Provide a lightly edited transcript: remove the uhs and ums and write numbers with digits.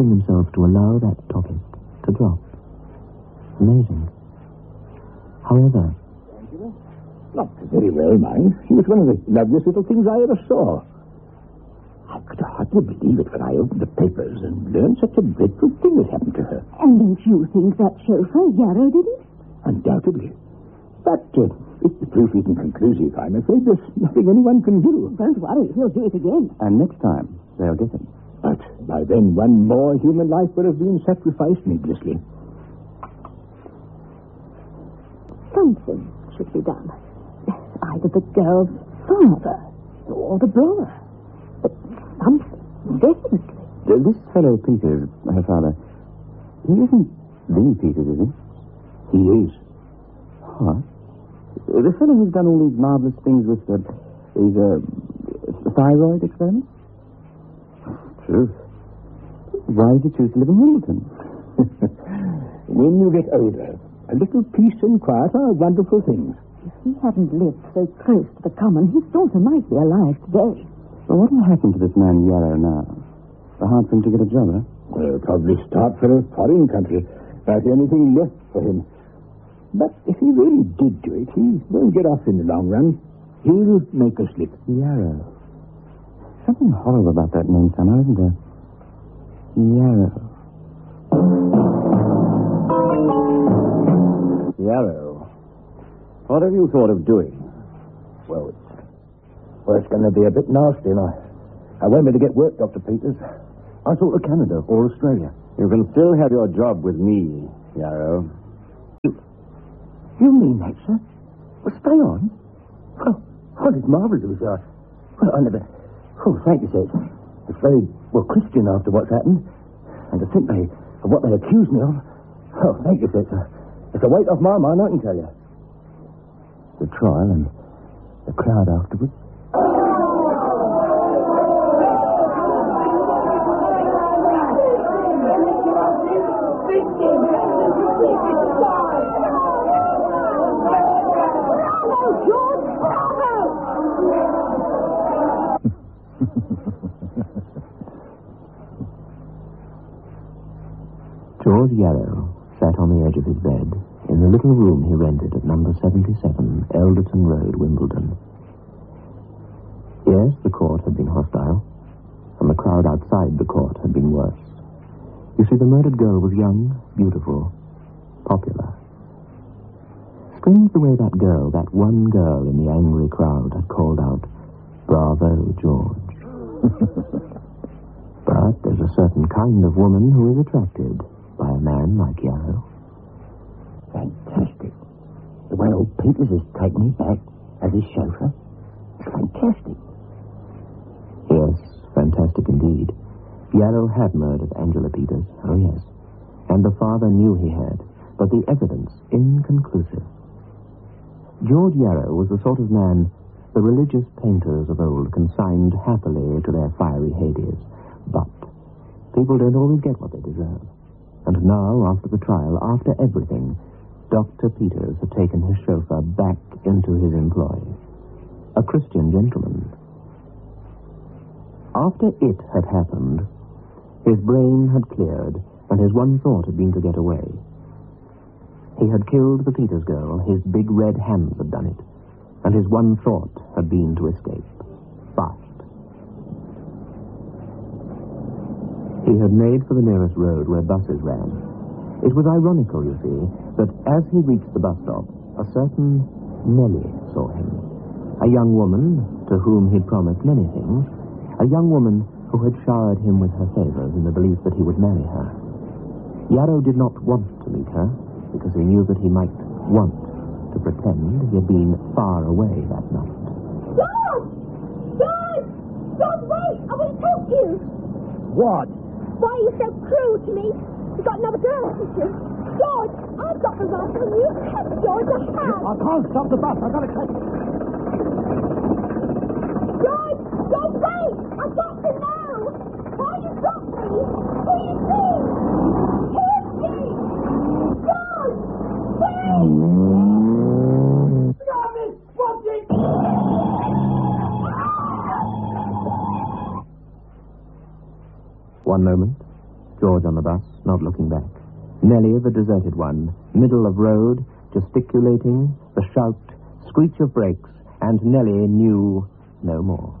themselves to allow that topic to drop. Amazing. However... Not very well, mind. She was one of the loveliest little things I ever saw. I could hardly believe it when I opened the papers and learned such a dreadful thing had happened to her. And don't you think that chauffeur, Yarrow, did it? Undoubtedly. But if the proof isn't conclusive, I'm afraid there's nothing anyone can do. Don't worry, he'll do it again. And next time, they'll get him. But by then, one more human life would have been sacrificed needlessly. Something should be done. Either the girl's father or the brother. But something, definitely. This fellow Peters, her father, he isn't the Peters, is he? He is. What? The fellow who's done all these marvelous things with these thyroid experiments? Truth. Why did you choose to live in Wimbledon? When you get older, a little peace and quiet are wonderful things. If he hadn't lived so close to the common, his daughter might be alive today. Well, what will happen to this man Yarrow now? It's hard for him to get a job, huh? Well, probably start for a foreign country. That's the only thing left for him. But if he really did do it, he won't get off in the long run. He'll make a slip. Yarrow. Something horrible about that name somehow, isn't there? Yarrow. Yarrow. What have you thought of doing? Well, it's going to be a bit nasty, and I won't be able to get work, Dr. Peters. I thought of Canada or Australia. You can still have your job with me, Yarrow. You mean that, sir? Well, stay on. Well, it's marvellous. I never... Oh, thank you, sir. It's very, Christian after what's happened. And to think of what they accuse me of. Oh, thank you, sir. It's a weight off my mind, I can tell you. The trial and the crowd afterwards. George Yarrow sat on the edge of his bed in the little room he rented at number 77, Elderton Road, Wimbledon. Yes, the court had been hostile, and the crowd outside the court had been worse. You see, the murdered girl was young, beautiful, popular. Strange the way that girl, that one girl in the angry crowd, had called out, "Bravo, George." But there's a certain kind of woman who is attracted by a man like Yarrow. Fantastic. The way old Peters has taken me back as his chauffeur. It's fantastic. Yes, fantastic indeed. Yarrow had murdered Angela Peters, oh yes. And the father knew he had, but the evidence inconclusive. George Yarrow was the sort of man the religious painters of old consigned happily to their fiery Hades. But people don't always get what they deserve. And now, after the trial, after everything, Dr. Peters had taken his chauffeur back into his employ. A Christian gentleman. After it had happened, his brain had cleared, and his one thought had been to get away. He had killed the Peters girl, his big red hands had done it, and his one thought had been to escape. Fast. He had made for the nearest road where buses ran. It was ironical, you see, that as he reached the bus stop, a certain Nellie saw him. A young woman to whom he'd promised many things. A young woman who had showered him with her favors in the belief that he would marry her. Yarrow did not want to meet her, because he knew that he might want to pretend he had been far away that night. George! George! George, wait! I want to talk to you! What? Why are you so cruel to me? You've got another girl, haven't you? George, I've got the right on you. George, I have. I can't stop the bus. I've got to catch it. George! George, wait! I've got to know! Why you got me? Who you see? Hear me! George! Wait! Stop it! Watch it! One moment, George was on the bus, not looking back. Nellie, the deserted one, middle of road, gesticulating, the shout, screech of brakes, and Nellie knew no more.